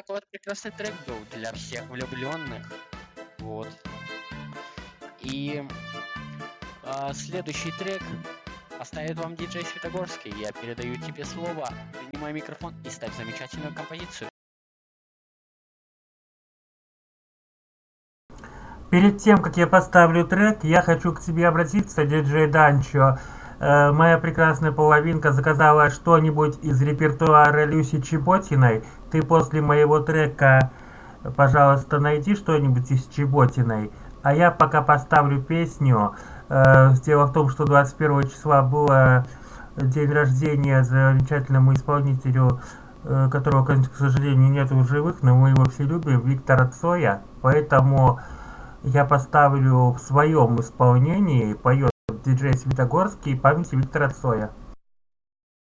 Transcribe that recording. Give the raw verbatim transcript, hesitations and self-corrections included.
такой вот прекрасный трек был для всех влюбленных. Вот. И а, следующий трек оставит вам диджей Светогорский. Я передаю тебе слово, принимай микрофон и ставь замечательную композицию. Перед тем, как я поставлю трек, я хочу к тебе обратиться, диджей Данчо. Э, моя прекрасная половинка заказала что-нибудь из репертуара Люси Чеботиной. Ты после моего трека, пожалуйста, найди что-нибудь из Чеботиной. А я пока поставлю песню. Э, дело в том, что двадцать первого числа было день рождения замечательному исполнителю, э, которого, к сожалению, нет в живых, но мы его все любим, Виктора Цоя. Поэтому я поставлю в своем исполнении, поет диджей Светогорский, памяти Виктора Цоя.